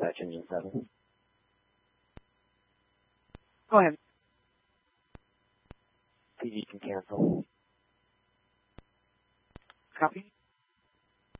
dispatch engine 7. Go ahead. TV can cancel. Copy.